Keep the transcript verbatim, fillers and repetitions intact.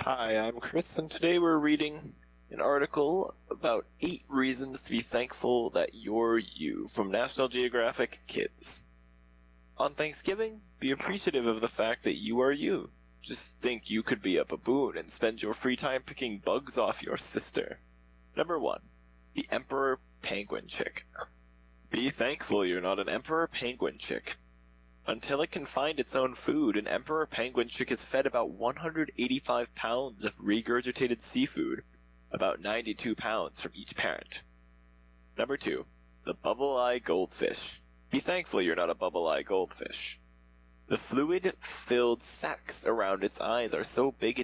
Hi, I'm Chris, and today we're reading an article about eight reasons to be thankful that you're you from National Geographic Kids. On Thanksgiving, be appreciative of the fact that you are you. Just think you could be a baboon and spend your free time picking bugs off your sister. Number one, the Emperor Penguin Chick. Be thankful you're not an Emperor Penguin Chick. Until it can find its own food, an emperor penguin chick is fed about one hundred eighty-five pounds of regurgitated seafood, about ninety-two pounds from each parent. Number two, the bubble-eye goldfish. Be thankful you're not a bubble-eye goldfish. The fluid-filled sacs around its eyes are so big